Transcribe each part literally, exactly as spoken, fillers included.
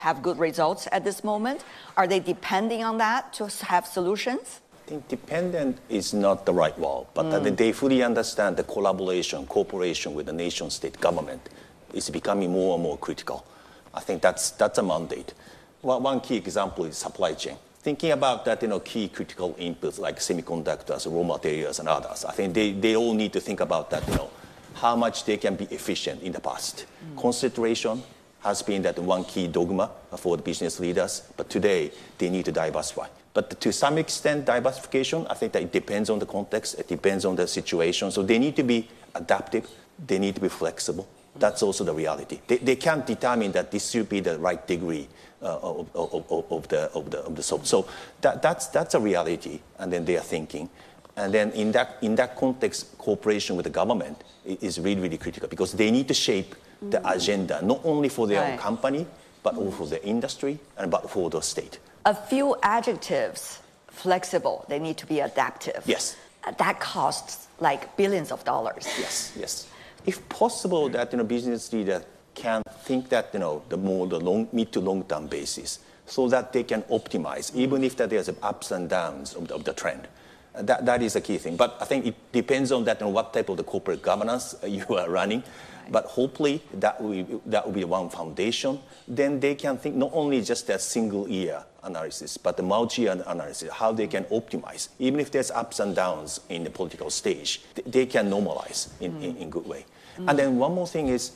have good results at this moment? Are they depending on that to have solutions? I think dependent is not the right word, but mm. that they fully understand the collaboration, cooperation with the nation-state government is becoming more and more critical. I think that's that's a mandate. One, one key example is supply chain. Thinking about that, you know, key critical inputs like semiconductors, raw materials, and others. I think they, they all need to think about that, you know, how much they can be efficient in the past. Mm. Concentration has been that one key dogma for the business leaders, but today they need to diversify. But to some extent, diversification, I think that it depends on the context, it depends on the situation. So they need to be adaptive, they need to be flexible. That's also the reality. They, they can't determine that this should be the right degree uh, of, of, of, of the of the of the soap. So that, that's that's a reality, and then they are thinking, and then in that in that context, cooperation with the government is really really critical because they need to shape the mm. agenda not only for their right. own company but also for the industry and but for the state. A few adjectives: flexible. They need to be adaptive. Yes. That costs like billions of dollars. Yes. Yes. If possible, that you know, business leaders can think that you know the more the long, mid to long term basis, so that they can optimize, even if that there's ups and downs of the, of the trend. Uh, that that is a key thing. But I think it depends on that and you know, what type of the corporate governance you are running. Right. But hopefully that will that will be one foundation. Then they can think not only just that single year analysis, but the multi-year analysis, how they can optimize. Even if there's ups and downs in the political stage, they can normalize in, mm. in, in good way. Mm. And then one more thing is,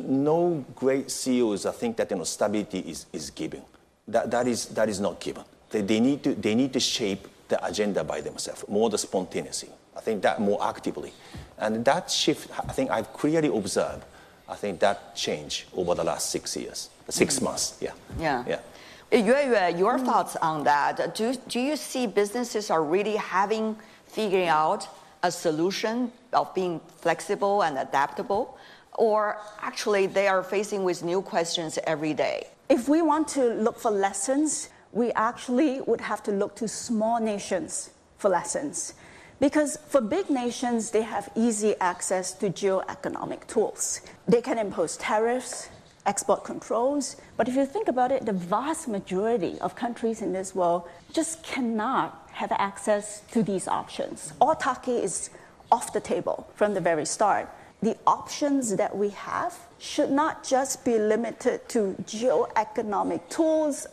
no great C E Os think that you know, stability is, is given. That, that, is, that is not given. They, they, need to, they need to shape the agenda by themselves, more the spontaneity. I think that more actively. And that shift, I think I've clearly observed, I think that changed over the last six years, six mm. months, yeah. Yeah. yeah. Yue Yue, your thoughts on that? Do, do you see businesses are really having, figuring out a solution of being flexible and adaptable? Or actually they are facing with new questions every day? If we want to look for lessons, we actually would have to look to small nations for lessons. Because for big nations, they have easy access to geo-economic tools. They can impose tariffs, export controls, but if you think about it, the vast majority of countries in this world just cannot have access to these options. Autarky is off the table from the very start. The options that we have should not just be limited to geo-economic tools,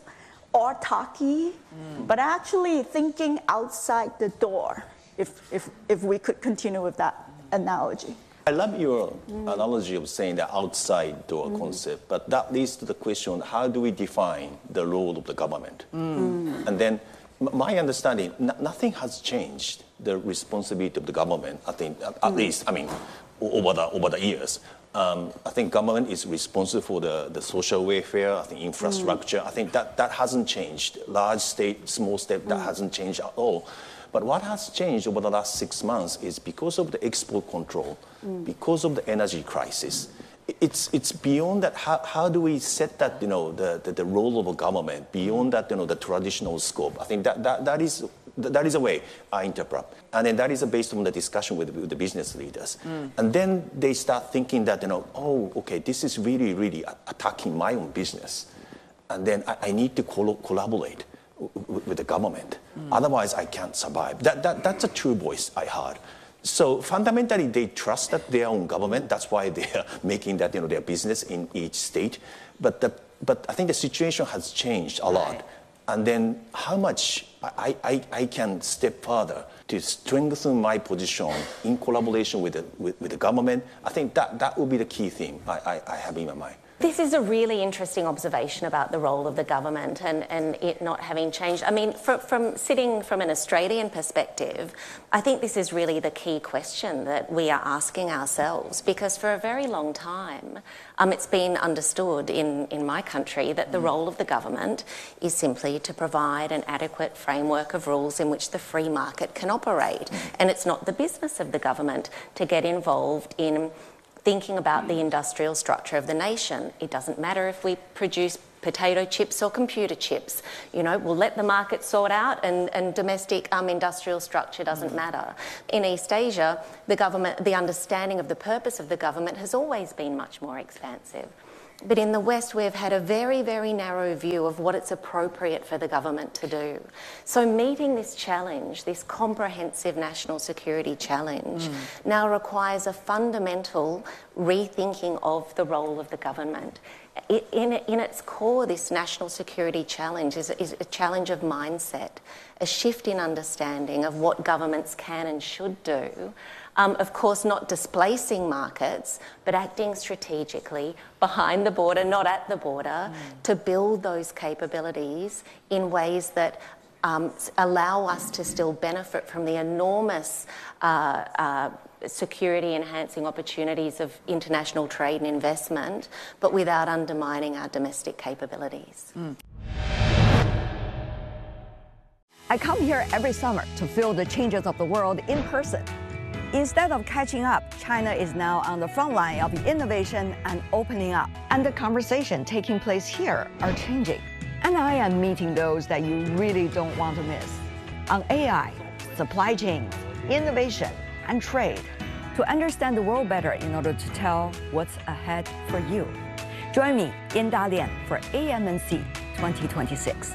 autarky, mm. but actually thinking outside the door, if, if, if we could continue with that analogy. I love your mm. analogy of saying the outside door mm. concept, but that leads to the question, how do we define the role of the government? Mm. And then my understanding, n- nothing has changed the responsibility of the government, I think, at, at mm. least, I mean, over the, over the years. Um, I think government is responsible for the, the social welfare, I think infrastructure. Mm. I think that, that hasn't changed. Large state, small state, that mm. hasn't changed at all. But what has changed over the last six months is because of the export control, mm. because of the energy crisis. It's it's beyond that. How, how do we set that, you know, the, the, the role of a government beyond that, you know, the traditional scope? I think that that, that is that is a way I interpret. And then that is based on the discussion with, with the business leaders. Mm. And then they start thinking that, you know, oh, okay, this is really, really attacking my own business. And then I, I need to col- collaborate with, with the government. Mm. Otherwise, I can't survive. That, that That's a true voice I heard. So fundamentally, they trust that their own government. That's why they are making that, you know, their business in each state. But the, but I think the situation has changed a lot. Right. And then how much I, I, I can step further to strengthen my position in collaboration with the, with, with the government. I think that, that will be the key theme I, I, I have in my mind. This is a really interesting observation about the role of the government and, and it not having changed. I mean, from, from sitting from an Australian perspective, I think this is really the key question that we are asking ourselves, because for a very long time, um, it's been understood in, in my country that the mm. role of the government is simply to provide an adequate framework of rules in which the free market can operate. Mm. And it's not the business of the government to get involved in thinking about the industrial structure of the nation. It doesn't matter if we produce potato chips or computer chips. You know, we'll let the market sort out and, and domestic um, industrial structure doesn't mm-hmm. matter. In East Asia, the government, the understanding of the purpose of the government has always been much more expansive. But in the West, we've had a very, very narrow view of what it's appropriate for the government to do. So meeting this challenge, this comprehensive national security challenge, mm. now requires a fundamental rethinking of the role of the government. It, in, in its core, this national security challenge is, is a challenge of mindset, a shift in understanding of what governments can and should do. Um, of course, not displacing markets, but acting strategically behind the border, not at the border, mm. to build those capabilities in ways that um, allow us to still benefit from the enormous uh, uh, security-enhancing opportunities of international trade and investment, but without undermining our domestic capabilities. Mm. I come here every summer to feel the changes of the world in person. Instead of catching up, China is now on the front line of innovation and opening up. And the conversation taking place here are changing. And I am meeting those that you really don't want to miss. On A I, supply chains, innovation, and trade. To understand the world better in order to tell what's ahead for you. Join me, Yan Dalian, for A M N C twenty twenty-six.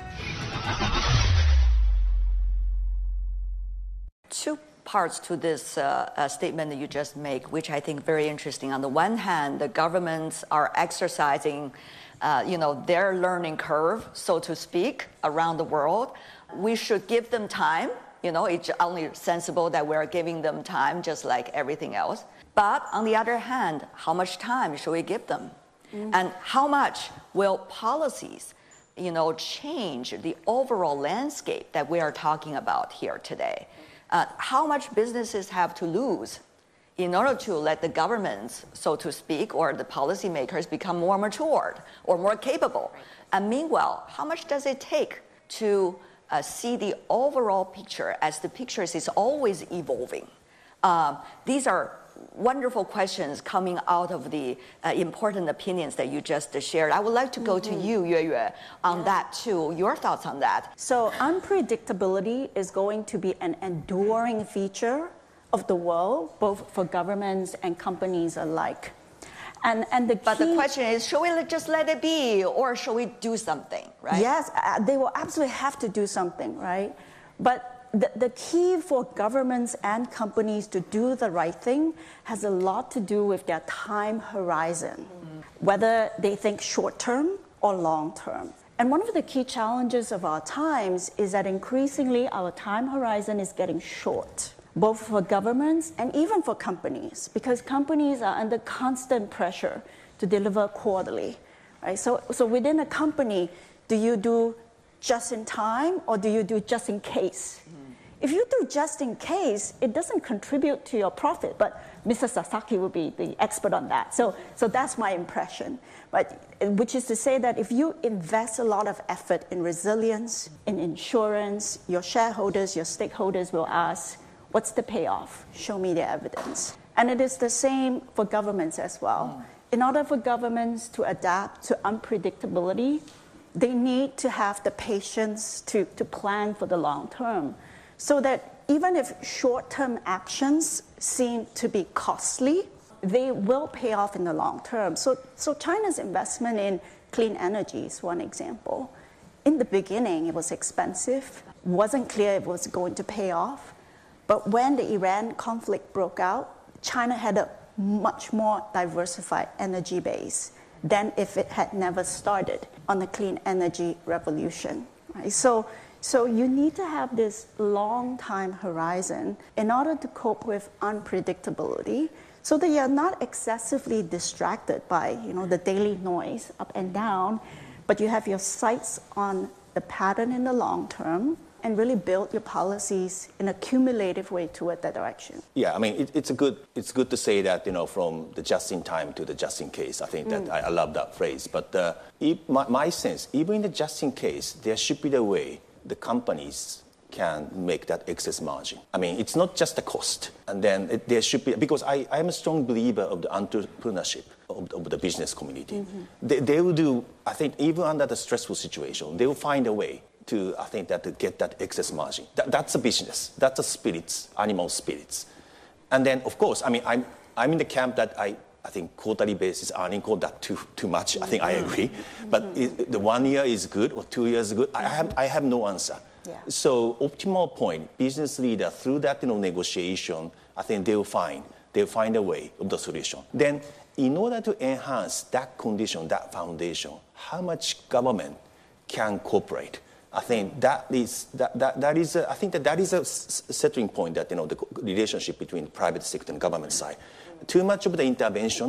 Two parts to this uh, uh, statement that you just make, which I think very interesting. On the one hand, the governments are exercising, uh, you know, their learning curve, so to speak, around the world. We should give them time. You know, it's only sensible that we're giving them time, just like everything else. But on the other hand, how much time should we give them? Mm-hmm. And how much will policies, you know, change the overall landscape that we are talking about here today? Uh, how much businesses have to lose in order to let the governments, so to speak, or the policymakers become more matured or more capable? And meanwhile, how much does it take to uh, see the overall picture, as the picture is always evolving? Uh, these are wonderful questions coming out of the uh, important opinions that you just shared. I would like to go mm-hmm. to you, Yue Yue, on yeah. that too. Your thoughts on that? So unpredictability is going to be an enduring feature of the world, both for governments and companies alike. And, and the but key, the question is, should we just let it be, or should we do something, right? Yes, uh, they will absolutely have to do something, right? But The, the key for governments and companies to do the right thing has a lot to do with their time horizon, mm-hmm. whether they think short term or long term. And one of the key challenges of our times is that increasingly our time horizon is getting short, both for governments and even for companies, because companies are under constant pressure to deliver quarterly, right? So, so within a company, do you do just in time or do you do just in case? If you do just in case, it doesn't contribute to your profit, but Mister Sasaki will be the expert on that. So, so that's my impression. But, which is to say that if you invest a lot of effort in resilience, in insurance, your shareholders, your stakeholders will ask, what's the payoff? Show me the evidence. And it is the same for governments as well. In order for governments to adapt to unpredictability, they need to have the patience to, to plan for the long term. So that even if short-term actions seem to be costly, they will pay off in the long term. So, so China's investment in clean energy is one example. In the beginning, it was expensive, wasn't clear it was going to pay off. But when the Iran conflict broke out, China had a much more diversified energy base than if it had never started on the clean energy revolution. Right? So. So you need to have this long time horizon in order to cope with unpredictability so that you're not excessively distracted by, you know, the daily noise up and down, but you have your sights on the pattern in the long term and really build your policies in a cumulative way toward that direction. Yeah, I mean, it, it's, a good, it's good to say that, you know, from the just in time to the just in case. I think that mm. I, I love that phrase. But uh, if, my, my sense, even in the just in case, there should be the way the companies can make that excess margin. I mean, it's not just the cost. And then it, there should be, because I, I'm a strong believer of the entrepreneurship of, of the business community. Mm-hmm. They, they will do, I think, even under the stressful situation, they will find a way to, I think, that to get that excess margin. That, that's a business. That's a spirits, animal spirits. And then, of course, I mean, I'm, I'm in the camp that I, I think quarterly basis earning call that too too much. I think I agree. But it, the one year is good or two years is good. I have I have no answer. Yeah. So optimal point, business leader through that you know negotiation, I think they will find they'll find a way of the solution. Then in order to enhance that condition, that foundation, how much government can cooperate? I think that is that, that, that is a, I think that that is a settling point that you know the relationship between private sector and government side. Too much of the intervention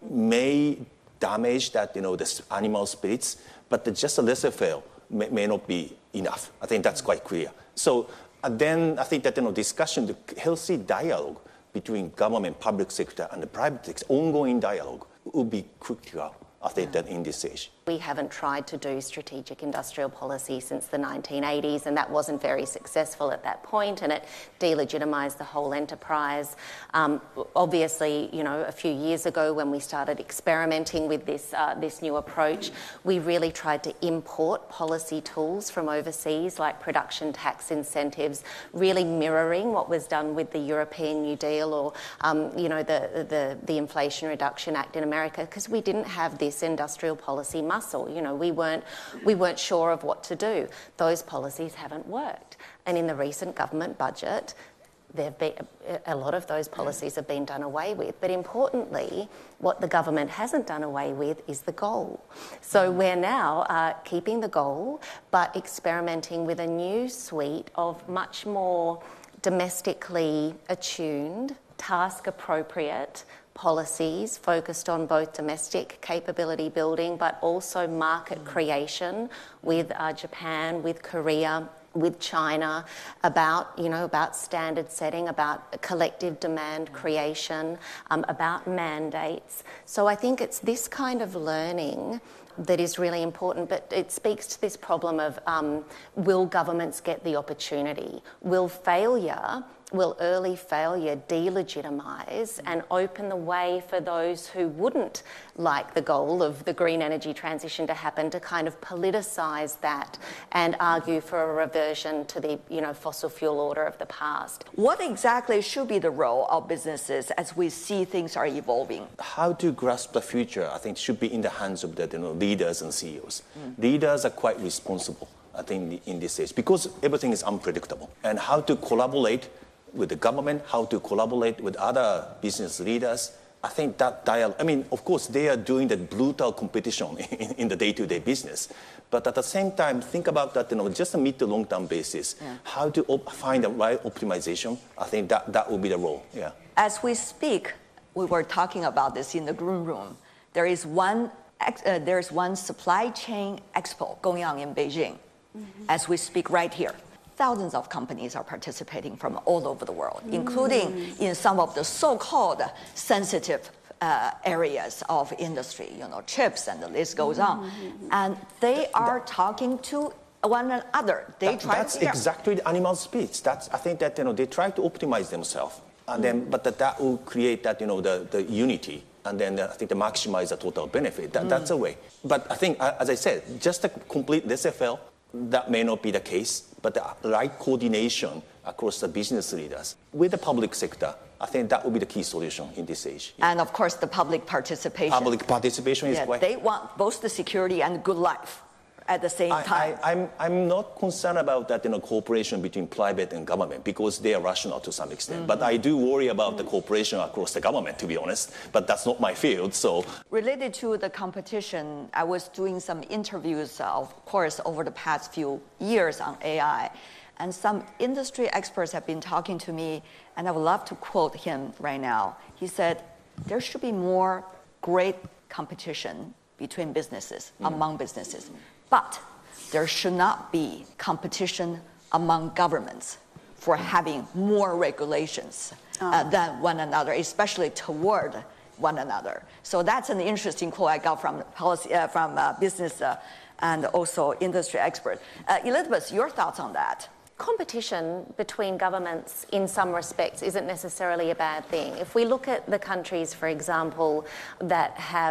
may damage that you know the animal spirits, but the just a laissez-faire may, may not be enough. I think that's quite clear. So uh, then I think that you know discussion, the healthy dialogue between government, public sector, and the private sector, ongoing dialogue would be critical. I think that in this age. We haven't tried to do strategic industrial policy since the nineteen eighties, and that wasn't very successful at that point, and it delegitimized the whole enterprise. Um, obviously, you know, a few years ago when we started experimenting with this, uh, this new approach, we really tried to import policy tools from overseas, like production tax incentives, really mirroring what was done with the European New Deal or, um, you know, the, the, the Inflation Reduction Act in America, because we didn't have this industrial policy muscle. You know, we weren't we weren't sure of what to do. Those policies haven't worked. And in the recent government budget, there've been a lot of those policies have been done away with. But importantly, what the government hasn't done away with is the goal. So we're now uh, keeping the goal, but experimenting with a new suite of much more domestically attuned, task-appropriate policies focused on both domestic capability building but also market creation with uh, Japan, with Korea, with China, about, you know, about standard setting, about collective demand creation, um, about mandates. So I think it's this kind of learning that is really important, but it speaks to this problem of um, will governments get the opportunity? Will failure will early failure delegitimise and open the way for those who wouldn't like the goal of the green energy transition to happen to kind of politicise that and argue for a reversion to the, you know, fossil fuel order of the past? What exactly should be the role of businesses as we see things are evolving? How to grasp the future, I think, should be in the hands of the you know, leaders and C E Os. Mm. Leaders are quite responsible, I think, in this age, because everything is unpredictable. And how to collaborate with the government, how to collaborate with other business leaders. I think that dialogue, I mean, of course, they are doing that brutal competition in, in the day-to-day business. But at the same time, think about that, you know, just a mid to long-term basis, yeah. How to op- find the right optimization. I think that, that will be the role, yeah. As we speak, we were talking about this in the green room. There is one, uh, there's one supply chain expo going on in Beijing, mm-hmm. as we speak right here. Thousands of companies are participating from all over the world, mm. including in some of the so-called sensitive uh, areas of industry, you know, chips, and the list goes mm-hmm. on. And they are that, talking to one another. They that, try that's to exactly the animal speech. That's, I think that, you know, they try to optimize themselves. And mm. then, but that, that will create that, you know, the, the unity. And then I think to maximize the total benefit. That, mm. That's a way. But I think, as I said, just a complete laissez-faire, that may not be the case, but the right coordination across the business leaders with the public sector, I think that would be the key solution in this age. Yeah. And of course, the public participation. Public participation is yeah, quite... They want both the security and good life at the same I, time. I, I'm, I'm not concerned about that, you know, cooperation between private and government because they are rational to some extent. Mm-hmm. But I do worry about mm-hmm. the cooperation across the government, to be honest. But that's not my field, so... Related to the competition, I was doing some interviews, uh, of course, over the past few years on A I. And some industry experts have been talking to me, and I would love to quote him right now. He said, there should be more great competition between businesses, mm. among businesses. But there should not be competition among governments for having more regulations oh. uh, than one another, especially toward one another. So that's an interesting quote I got from policy, uh, from uh, business uh, and also industry expert. Uh, Elizabeth, your thoughts on that? Competition between governments in some respects isn't necessarily a bad thing. If we look at the countries, for example, that have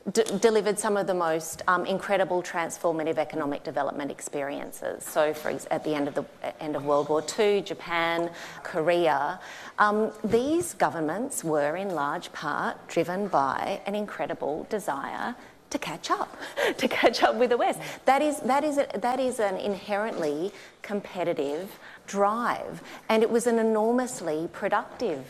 d- delivered some of the most um, incredible transformative economic development experiences. So, for ex- at the end of the end of World War Two, Japan, Korea, um, these governments were in large part driven by an incredible desire to catch up, to catch up with the West. That is that is a, that is an inherently competitive drive, and it was an enormously productive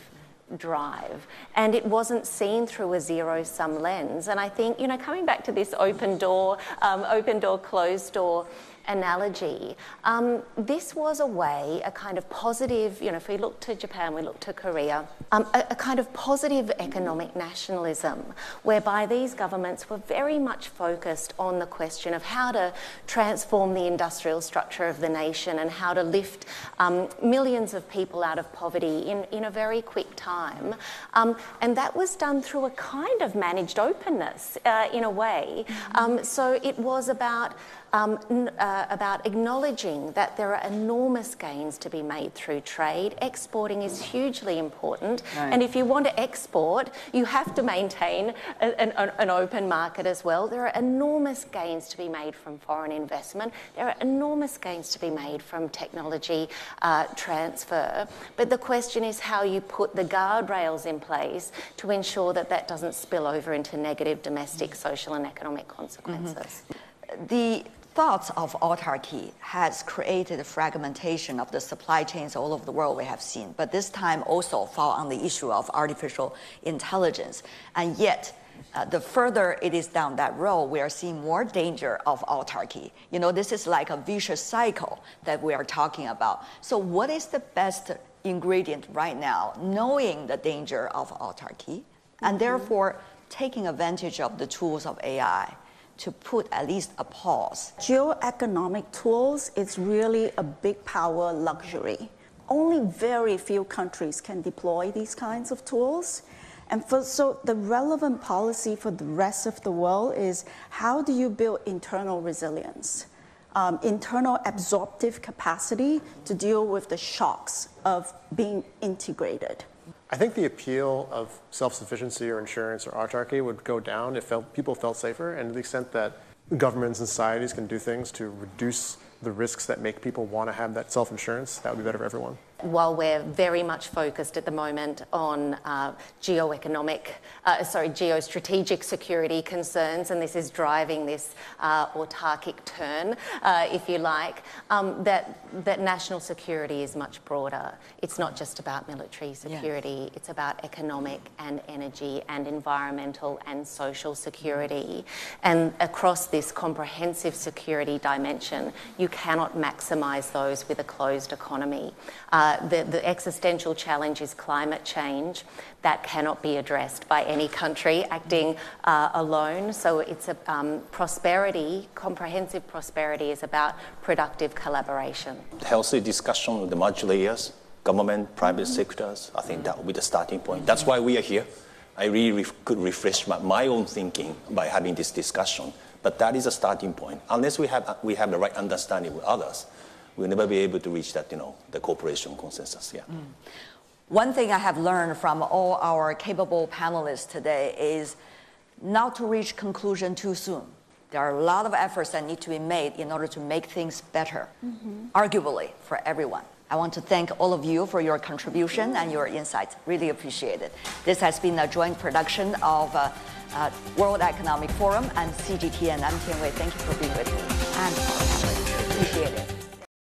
drive, and it wasn't seen through a zero-sum lens. And I think, you know, coming back to this open door, um, open door, closed door analogy, um, this was a way, a kind of positive, you know, if we look to Japan, we look to Korea, um, a, a kind of positive economic nationalism, whereby these governments were very much focused on the question of how to transform the industrial structure of the nation and how to lift um, millions of people out of poverty in, in a very quick time. Um, and that was done through a kind of managed openness, uh, in a way. Um, so it was about Um, uh, about acknowledging that there are enormous gains to be made through trade. Exporting is hugely important. Right. And if you want to export, you have to maintain a, an, an open market as well. There are enormous gains to be made from foreign investment. There are enormous gains to be made from technology uh, transfer. But the question is how you put the guardrails in place to ensure that that doesn't spill over into negative domestic, social and economic consequences. Mm-hmm. The thoughts of autarky has created a fragmentation of the supply chains all over the world we have seen, but this time also fall on the issue of artificial intelligence. And yet, uh, the further it is down that road, we are seeing more danger of autarky. You know, this is like a vicious cycle that we are talking about. So what is the best ingredient right now, knowing the danger of autarky, and therefore taking advantage of the tools of A I to put at least a pause? Geoeconomic tools is really a big power luxury. Only very few countries can deploy these kinds of tools. And for, so the relevant policy for the rest of the world is how do you build internal resilience, um, internal absorptive capacity to deal with the shocks of being integrated? I think the appeal of self-sufficiency or insurance or autarky would go down if felt, people felt safer, and to the extent that governments and societies can do things to reduce the risks that make people want to have that self-insurance, that would be better for everyone. While we're very much focused at the moment on uh, geoeconomic, uh, sorry, geostrategic security concerns, and this is driving this uh, autarkic turn, uh, if you like, um, that that national security is much broader. It's not just about military security, yeah. It's about economic and energy and environmental and social security. And across this comprehensive security dimension, you cannot maximise those with a closed economy. Uh, The, the existential challenge is climate change. That cannot be addressed by any country acting uh, alone. So it's a um, prosperity, comprehensive prosperity is about productive collaboration. Healthy discussion with the multi layers, government, private mm-hmm. sectors, I think that would be the starting point. That's why we are here. I really ref- could refresh my, my own thinking by having this discussion. But that is a starting point. Unless we have, we have the right understanding with others, we'll never be able to reach that, you know, the cooperation consensus, yeah. Mm. One thing I have learned from all our capable panelists today is not to reach conclusion too soon. There are a lot of efforts that need to be made in order to make things better, mm-hmm. arguably, for everyone. I want to thank all of you for your contribution and your insights. Really appreciate it. This has been a joint production of uh, uh, World Economic Forum and C G T N. I'm Tianwei. Thank you for being with me and our panelists. Appreciate it.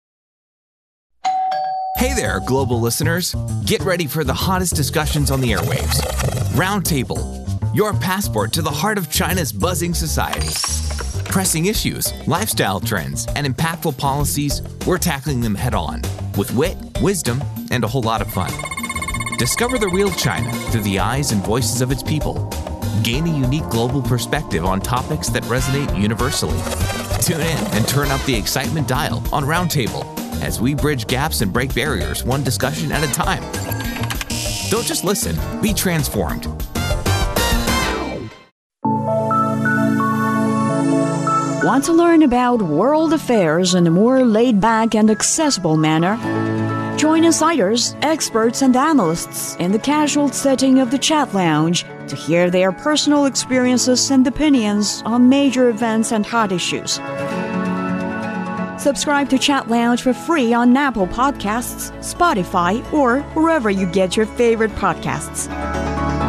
Hey there, global listeners. Get ready for the hottest discussions on the airwaves. Roundtable, your passport to the heart of China's buzzing society. Pressing issues, lifestyle trends, and impactful policies, we're tackling them head on with wit, wisdom, and a whole lot of fun. Discover the real China through the eyes and voices of its people. Gain a unique global perspective on topics that resonate universally. Tune in and turn up the excitement dial on Roundtable as we bridge gaps and break barriers one discussion at a time. Don't just listen, be transformed. Want to learn about world affairs in a more laid-back and accessible manner? Join insiders, experts, and analysts in the casual setting of the Chat Lounge to hear their personal experiences and opinions on major events and hot issues. Subscribe to Chat Lounge for free on Apple Podcasts, Spotify, or wherever you get your favorite podcasts.